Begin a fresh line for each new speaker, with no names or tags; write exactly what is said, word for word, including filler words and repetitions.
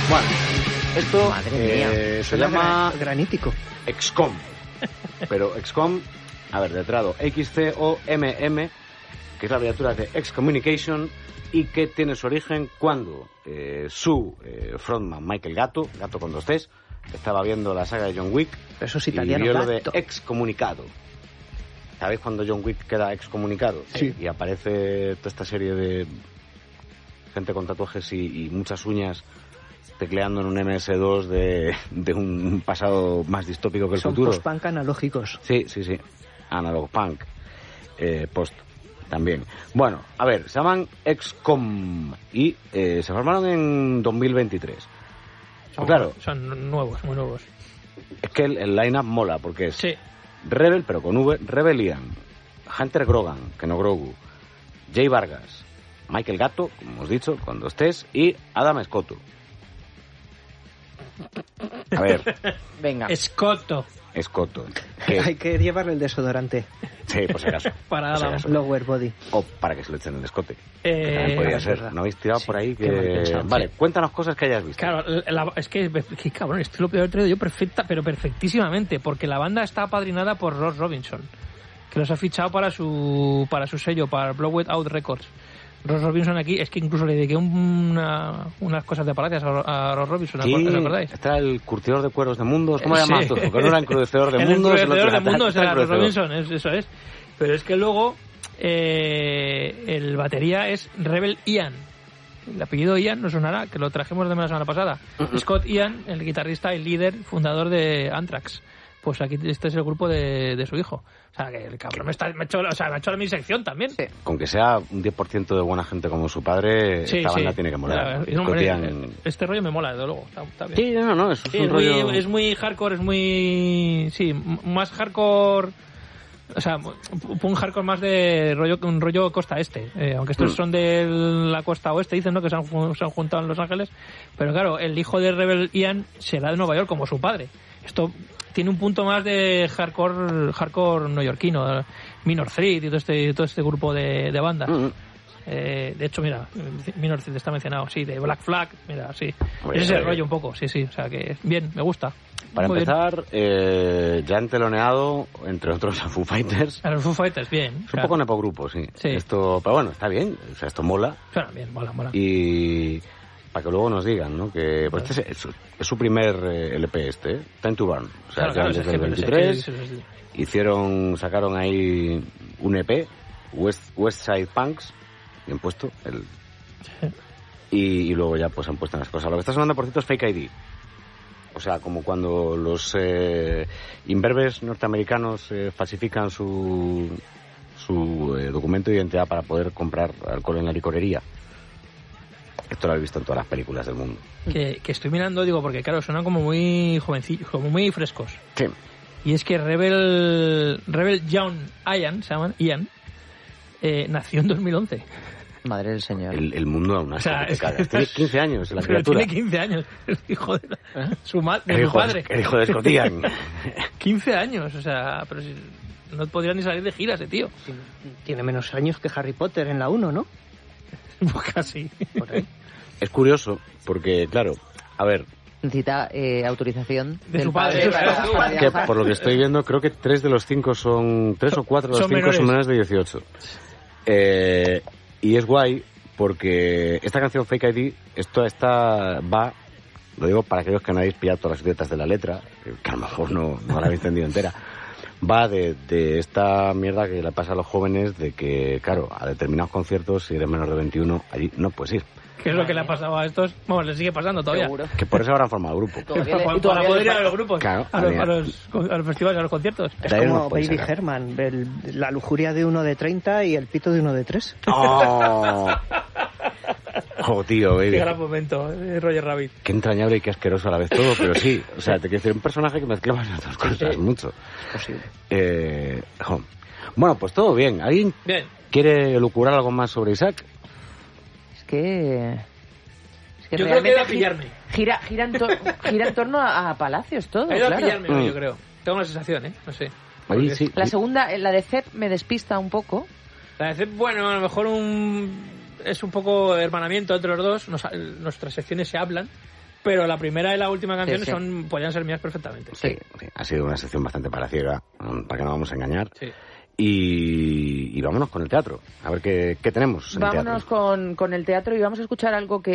Bueno, esto
eh,
se llama
granítico.
X COM. Pero X COM, a ver, letrado X C O M M, que es la abreviatura de Excommunication, y que tiene su origen cuando eh, su eh, frontman Michael Gatto, Gatto con dos T's, estaba viendo la saga de John Wick.
Eso es italiano,
y vio lo de
Gatto.
Excomunicado. ¿Sabéis cuando John Wick queda excomunicado?
Sí.
Y aparece toda esta serie de gente con tatuajes y, y muchas uñas tecleando en un eme ese dos de, de un pasado más distópico que el
Son
futuro.
post-punk analógicos.
Sí, sí, sí. Analog punk. Eh, post también. Bueno, a ver, se llaman X COM y eh, se formaron en dos mil veintitrés.
Son,
claro,
son nuevos, muy nuevos.
es que el, el line-up mola porque es
Sí.
Rebel, pero con V, Rebellion, Hunter Grogan, que no Grogu, Jay Vargas, Michael Gatto, como hemos dicho, con dos T's, y Adam Scotto. A ver,
Venga.
Escoto.
Scotto. Que,
Hay que llevarle el desodorante.
sí, por si acaso.
Para
por si
Adam.
acaso.
Lower body.
O para que se lo echen en el escote.
Eh,
También podría
es
ser.
verdad.
¿No habéis tirado
Sí,
por ahí?
qué mal
Que...
pensado.
Vale,
Sí.
cuéntanos cosas que hayas visto.
Claro, la- es que, que cabrón, esto lo puedo haber traído yo perfecta, pero perfectísimamente, porque la banda está apadrinada por Ross Robinson, que los ha fichado para su para su sello, para Blow It Out Records. Ross Robinson aquí, es que incluso le dediqué una, unas cosas de palacias a, a Ross Robinson,
Sí,
¿os acordáis?
está el curtidor de cueros de mundos. ¿Cómo
Eh,
le llamas
sí.
tú? Porque no era encrudecedor de
El
mundos. el
encrudecedor
otro
de mundos
era
era Ross
encrudecedor.
Robinson, es- eso es. Pero es que luego eh, el batería es Rebel Ian. El apellido Ian no sonará, que lo trajimos de la semana pasada. Scott Ian, el guitarrista y líder, fundador de Anthrax. Pues aquí este es el grupo de, de su hijo. O sea, que el cabrón me, está, me, ha hecho, o sea, me ha hecho mi sección también.
Sí.
Con que sea un diez por ciento de buena gente como su padre,
Sí,
esta banda
sí.
tiene que molar.
Ya, hombre,
Cotian-
este rollo me mola, desde luego. Está, está bien.
Sí, no, no, eso es
Sí,
un
es, muy,
rollo...
es muy hardcore, es muy... Sí, m- más hardcore... O sea, un hardcore más de rollo un rollo costa este. Eh, aunque estos
Mm.
son de la costa oeste, dicen, ¿no? Que se han, fu- se han juntado en Los Ángeles. Pero claro, el hijo de Rebel Ian será de Nueva York como su padre. Esto tiene un punto más de hardcore hardcore neoyorquino. Minor Threat y todo este, todo este grupo de, de bandas.
Mm.
Eh, de hecho, mira, Minor Threat está mencionado, sí, de Black Flag, mira, sí.
Oye,
Es ese
oye.
rollo un poco, sí, sí. O sea que, bien, me gusta.
Para
Muy bien.
empezar, eh, ya han teloneado, entre otros, a Foo Fighters.
A los Foo Fighters, bien.
Es un poco nepogrupo, sí.
Sí.
Esto, pero bueno, está bien. O sea, esto mola.
Suena bien, mola, mola.
Y para que luego nos digan, ¿no? Que pues este es, es su- es su primer eh, L P este, ¿eh? Time to Burn. O sea,
Claro,
ya
claro,
desde
es
el
que- pero es que-
veintitrés
sí, sí, sí.
hicieron, sacaron ahí un E P, West, West Side Punks, bien puesto, el, y, y luego ya pues han puesto en las cosas. Lo que está sonando, por cierto, es Fake I D. O sea, como cuando los eh, imberbes norteamericanos eh, falsifican su, su eh, documento de identidad para poder comprar alcohol en la licorería. Esto lo habéis visto en todas las películas del mundo.
Que, que estoy mirando, digo, porque claro, suenan como muy jovencillos, como muy frescos.
Sí.
Y es que Rebel Rebel John Ian, se llaman Ian, eh, nació en dos mil once.
Madre del señor.
El, el mundo aún así.
O sea,
que te
es-
cagas. Tiene quince años la
Pero
criatura.
tiene quince años, el hijo de, la- su, ma- de
El
su
hijo,
padre.
el hijo de Scotian.
quince años, o sea, pero si no podría ni salir de gira ese tío.
Tiene menos años que Harry Potter en la uno, ¿no?
Pues casi.
Por ahí.
Es curioso, porque, claro, a ver,
Necesita eh, autorización
De
del
su padre,
padre
claro.
para- para
que
viajar.
por lo que estoy viendo, creo que tres de los cinco son. Tres o cuatro de los
Son
cinco son
menores.
menores de dieciocho. Eh, y es guay, porque esta canción Fake I D, esto esta va. Lo digo para aquellos que no habéis pillado todas las dietas de la letra, que a lo mejor no, no la habéis entendido entera. Va de, de esta mierda que le pasa a los jóvenes de que, claro, a determinados conciertos, si eres menor de veintiuno, allí no puedes ir.
¿Qué es lo que le ha pasado a estos? Bueno, le sigue pasando todavía.
Seguro.
Que por eso habrán formado grupo.
Todavía le-
Para,
y todavía
para poder
le
ir a
falta-
los grupos,
Claro,
a, los,
había-
a, los, a los festivales, a los conciertos.
Es
De ahí no
como
puede
Baby
sacar.
Herman, el- la lujuria de uno de treinta y el pito de uno de tres.
¡Oh! ¡Oh, tío, baby!
Qué gran momento, eh, Roger Rabbit.
Qué entrañable y qué asqueroso a la vez todo, pero sí. O sea, te quiero decir, un personaje que mezclaba las dos cosas mucho.
Posible.
Eh, jo. Bueno, pues todo bien. ¿Alguien
Bien.
quiere lucurar algo más sobre Isaac?
Es que... Es que
Yo creo que
realmente
iba a
gi-
pillarme.
Gira, gira, en, tor- gira en torno a, a Palacios todo,
Ha ido a
claro.
pillarme hoy,
Mm.
yo creo. Tengo la sensación, ¿eh? No sé.
Oye,
Porque
sí.
La segunda, eh, la de Zep, me despista un poco.
La de Zep, bueno, a lo mejor un, es un poco hermanamiento entre los dos. Nos- nuestras secciones se hablan. pero la primera y la última canción
Sí, sí.
son podrían ser mías perfectamente.
Sí, sí, ha sido una sección bastante palaciega, um, para que no vamos a engañar.
Sí.
Y, y vámonos con el teatro, a ver qué, qué tenemos en
Vámonos
teatro.
con, con el teatro y vamos a escuchar algo que